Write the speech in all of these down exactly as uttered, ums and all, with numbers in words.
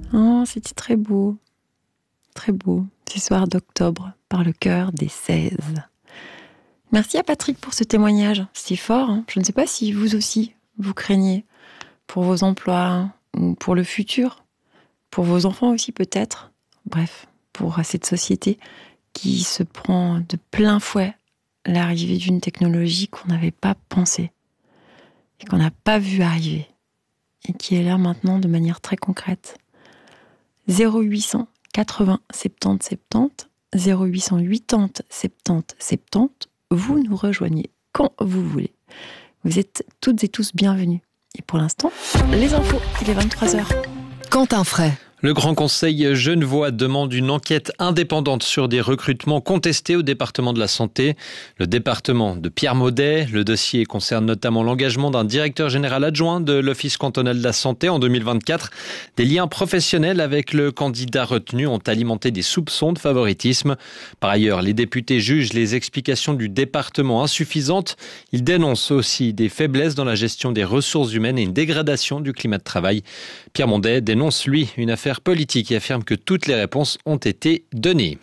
Oh, c'était très beau. Très beau. Ce soir d'octobre, par le cœur des seize. Merci à Patrick pour ce témoignage. C'est fort. Hein. Je ne sais pas si vous aussi, vous craignez pour vos emplois hein, ou pour le futur. Pour vos enfants aussi peut-être. Bref, pour cette société qui se prend de plein fouet l'arrivée d'une technologie qu'on n'avait pas pensée et qu'on n'a pas vu arriver et qui est là maintenant de manière très concrète. zéro huit cent quatre-vingts soixante-dix soixante-dix, zéro huit cent quatre-vingts soixante-dix soixante-dix, vous nous rejoignez quand vous voulez. Vous êtes toutes et tous bienvenus. Et pour l'instant, les infos, il est vingt-trois heures. Quentin Fray. Le Grand Conseil genevois demande une enquête indépendante sur des recrutements contestés au département de la santé. Le département de Pierre Maudet, le dossier concerne notamment l'engagement d'un directeur général adjoint de l'Office cantonal de la santé en deux mille vingt-quatre. Des liens professionnels avec le candidat retenu ont alimenté des soupçons de favoritisme. Par ailleurs, les députés jugent les explications du département insuffisantes. Ils dénoncent aussi des faiblesses dans la gestion des ressources humaines et une dégradation du climat de travail. Pierre Maudet dénonce, lui, une affaire politique et affirme que toutes les réponses ont été données.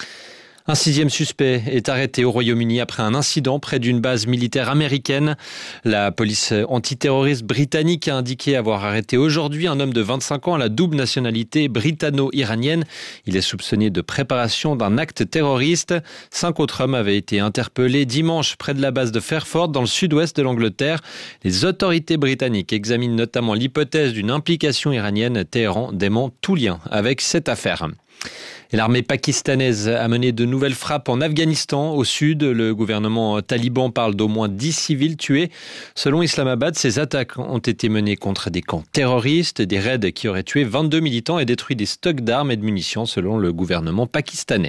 Un sixième suspect est arrêté au Royaume-Uni après un incident près d'une base militaire américaine. La police antiterroriste britannique a indiqué avoir arrêté aujourd'hui un homme de vingt-cinq ans à la double nationalité britanno-iranienne. Il est soupçonné de préparation d'un acte terroriste. Cinq autres hommes avaient été interpellés dimanche près de la base de Fairford dans le sud-ouest de l'Angleterre. Les autorités britanniques examinent notamment l'hypothèse d'une implication iranienne. Téhéran dément tout lien avec cette affaire. Et l'armée pakistanaise a mené de nouvelles frappes en Afghanistan. Au sud, le gouvernement taliban parle d'au moins dix civils tués. Selon Islamabad, ces attaques ont été menées contre des camps terroristes, des raids qui auraient tué vingt-deux militants et détruit des stocks d'armes et de munitions, selon le gouvernement pakistanais.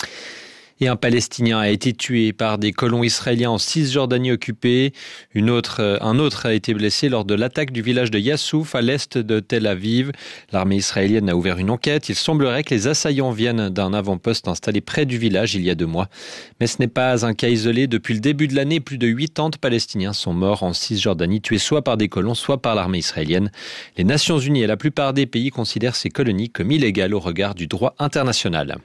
Et un Palestinien a été tué par des colons israéliens en Cisjordanie occupée. Une autre, un autre a été blessé lors de l'attaque du village de Yassouf à l'est de Tel Aviv. L'armée israélienne a ouvert une enquête. Il semblerait que les assaillants viennent d'un avant-poste installé près du village il y a deux mois. Mais ce n'est pas un cas isolé. Depuis le début de l'année, plus de quatre-vingts Palestiniens sont morts en Cisjordanie, tués soit par des colons, soit par l'armée israélienne. Les Nations Unies et la plupart des pays considèrent ces colonies comme illégales au regard du droit international.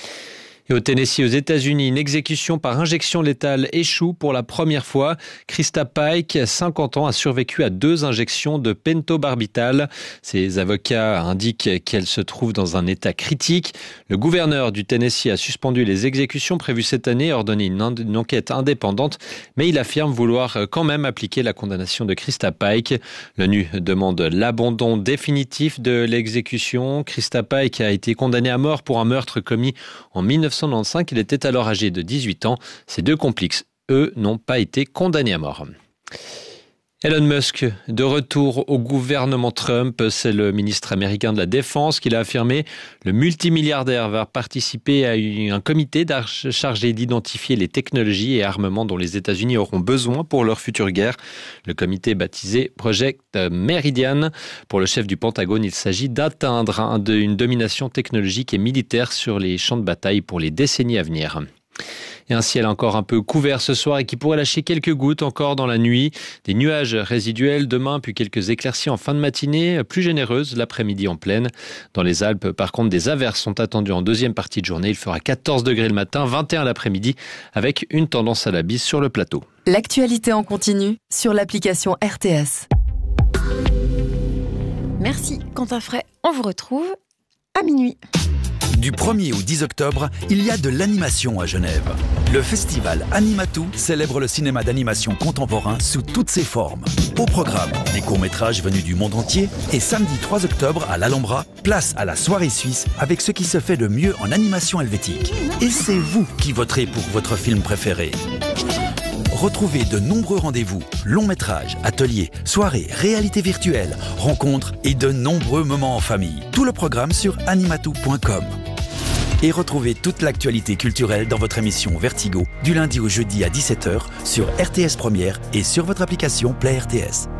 Et au Tennessee, aux États-Unis, une exécution par injection létale échoue pour la première fois. Krista Pike, cinquante ans, a survécu à deux injections de pentobarbital. Ses avocats indiquent qu'elle se trouve dans un état critique. Le gouverneur du Tennessee a suspendu les exécutions prévues cette année et ordonné une, in- une enquête indépendante, mais il affirme vouloir quand même appliquer la condamnation de Krista Pike. L'ONU demande l'abandon définitif de l'exécution. Krista Pike a été condamnée à mort pour un meurtre commis en dix-neuf cent quatre-vingt-quinze. Il était alors âgé de dix-huit ans. Ses deux complices, eux, n'ont pas été condamnés à mort. Elon Musk, de retour au gouvernement Trump, c'est le ministre américain de la Défense qui l'a affirmé. Le multimilliardaire va participer à un comité chargé d'identifier les technologies et armements dont les États-Unis auront besoin pour leur future guerre. Le comité baptisé Project Meridian. Pour le chef du Pentagone, il s'agit d'atteindre une domination technologique et militaire sur les champs de bataille pour les décennies à venir. Et un ciel encore un peu couvert ce soir et qui pourrait lâcher quelques gouttes encore dans la nuit. Des nuages résiduels demain, puis quelques éclaircies en fin de matinée, plus généreuses l'après-midi en pleine. Dans les Alpes, par contre, des averses sont attendues en deuxième partie de journée. Il fera quatorze degrés le matin, vingt et un l'après-midi, avec une tendance à la bise sur le plateau. L'actualité en continu sur l'application R T S. Merci Quentin Fray. On vous retrouve à minuit. Du premier au dix octobre, il y a de l'animation à Genève. Le festival Animatou célèbre le cinéma d'animation contemporain sous toutes ses formes. Au programme, des courts-métrages venus du monde entier et samedi trois octobre à l'Alhambra, place à la soirée suisse avec ce qui se fait de mieux en animation helvétique. Et c'est vous qui voterez pour votre film préféré. Retrouvez de nombreux rendez-vous, longs métrages, ateliers, soirées, réalité virtuelle, rencontres et de nombreux moments en famille. Tout le programme sur animatou point com. Et retrouvez toute l'actualité culturelle dans votre émission Vertigo, du lundi au jeudi à dix-sept heures sur R T S Première et sur votre application Play R T S.